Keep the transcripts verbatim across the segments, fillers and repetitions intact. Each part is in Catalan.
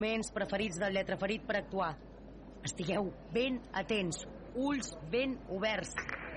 moments preferits del lletraferit per actuar. Estigueu ben atents, ulls ben oberts.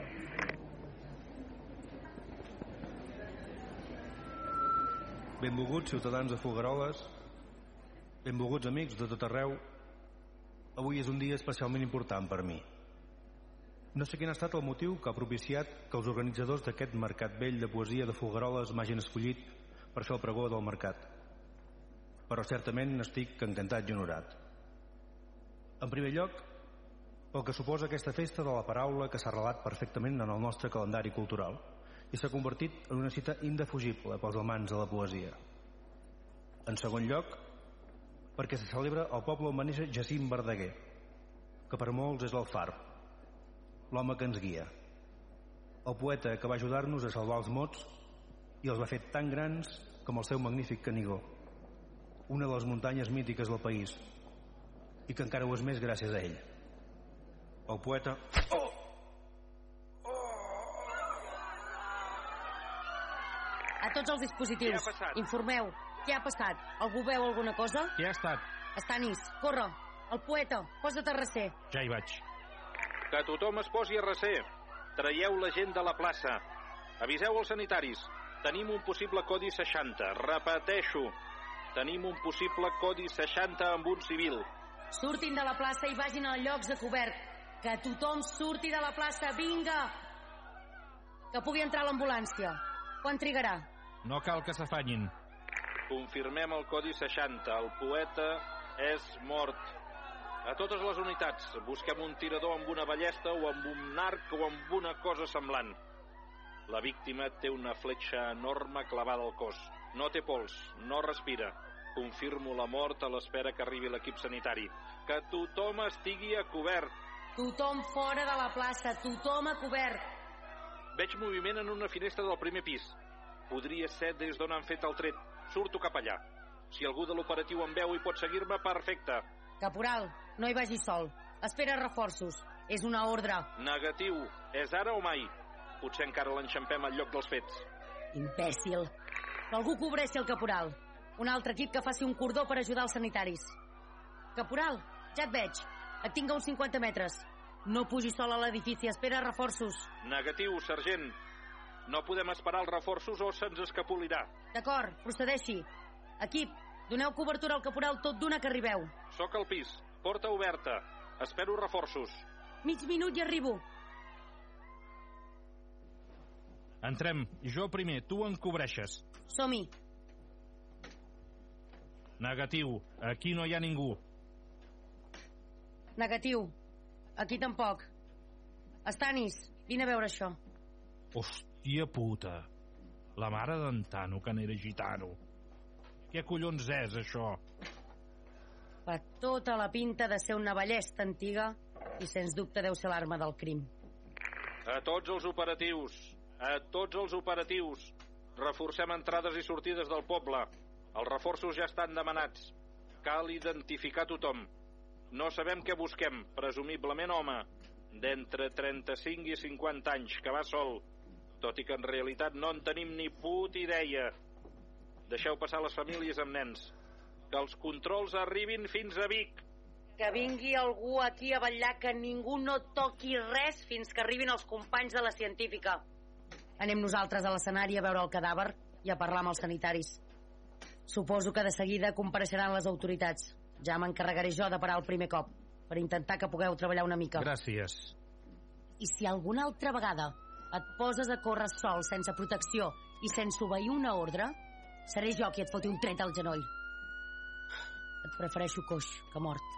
Benvolguts ciutadans de Folgueroles, benvolguts amics de tot arreu. Avui és un dia especialment important per mi. No sé quin ha estat el motiu que ha propiciat que els organitzadors d'aquest Mercat Vell de Poesia de Folgueroles m'hagin escollit per fer el pregó del mercat. Però certament n'estic encantat i honorat. En primer lloc, pel que suposa aquesta festa de la paraula que s'ha arrelat perfectament en el nostre calendari cultural i s'ha convertit en una cita indefugible pels amants de la poesia. En segon lloc, perquè se celebra el poble on va néixer Jacint Verdaguer, que per molts és el far, l'home que ens guia, el poeta que va ajudar-nos a salvar els mots i els va fer tan grans com el seu magnífic Canigó, una de les muntanyes mítiques del país, i que encara ho és més gràcies a ell. El poeta... Oh! A tots els dispositius, informeu. Què ha passat? Algú veu alguna cosa? Què ha estat? Estanis, corre. El poeta, posa't a recer. Ja hi vaig. Que tothom es posi a recer. Traieu la gent de la plaça. Aviseu els sanitaris. Tenim un possible codi seixanta. Repeteixo. Tenim un possible codi seixanta amb un civil. Surtin de la plaça i vagin a llocs de cobert. Que tothom surti de la plaça, vinga! Que pugui entrar l'ambulància. Quan trigarà? No cal que s'afanyin. Confirmem el codi seixanta. El poeta és mort. A totes les unitats, busquem un tirador amb una ballesta o amb un arc o amb una cosa semblant. La víctima té una fletxa enorme clavada al cos. No té pols, no respira. Confirmo la mort a l'espera que arribi l'equip sanitari. Que tothom estigui a cobert. Tothom fora de la plaça, tothom a cobert. Veig moviment en una finestra del primer pis. Podria ser des d'on han fet el tret. Surto cap allà. Si algú de l'operatiu em veu i pot seguir-me, perfecte. Caporal, no hi vagi sol. Espera reforços. És una ordre. Negatiu. És ara o mai? Potser encara l'enxampem al lloc dels fets. Imbècil. Que algú cobreixi el caporal. Un altre equip que faci un cordó per ajudar els sanitaris. Caporal, ja et veig. Et tinc a uns cinquanta metres. No pugi sol a l'edifici, espera reforços. Negatiu, sergent. No podem esperar els reforços o se'ns escapolirà. D'acord, procedeixi. Equip, doneu cobertura al caporal tot d'una que arribeu. Soc al pis, porta oberta. Espero reforços. Mig minut i arribo. Entrem, jo primer, tu em cobreixes. Som-hi. Negatiu, aquí no hi ha ningú. Negatiu, aquí tampoc. Estanis, vine a veure això. Hòstia puta. La mare d'en Tano, que n'era gitano. Què collons és, això? Fa tota la pinta de ser una ballesta antiga i sens dubte deu ser l'arma del crim. A tots els operatius, a tots els operatius, reforcem entrades i sortides del poble. Els reforços ja estan demanats. Cal identificar tothom. No sabem què busquem, presumiblement home, d'entre trenta-cinc i cinquanta anys, que va sol, tot i que en realitat no en tenim ni puta idea. Deixeu passar les famílies amb nens. Que els controls arribin fins a Vic. Que vingui algú aquí a vetllar que ningú no toqui res fins que arribin els companys de la científica. Anem nosaltres a l'escenari a veure el cadàver i a parlar amb els sanitaris. Suposo que de seguida compareixeran les autoritats. Ja m'encarregaré jo de parar el primer cop, per intentar que pugueu treballar una mica. Gràcies. I si alguna altra vegada et poses a córrer sol, sense protecció i sense obeir una ordre, seré jo qui et foti un tret al genoll. Et prefereixo coix que mort.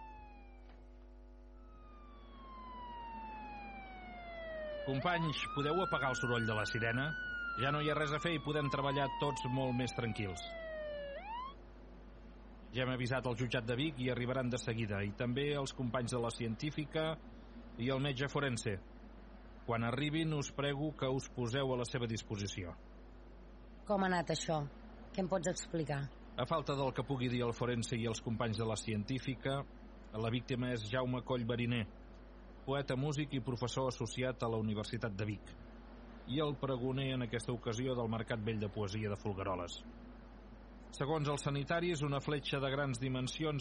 Companys, podeu apagar el soroll de la sirena? Ja no hi ha res a fer i podem treballar tots molt més tranquils. Ja hem avisat el jutjat de Vic i arribaran de seguida, i també els companys de la científica i el metge forense. Quan arribin us prego que us poseu a la seva disposició. Com ha anat això? Què em pots explicar? A falta del que pugui dir el forense i els companys de la científica, la víctima és Jaume Coll Bariner, poeta, músic i professor associat a la Universitat de Vic, i el pregoner en aquesta ocasió del Mercat Vell de Poesia de Folgueroles. Segons els sanitaris, una fletxa de grans dimensions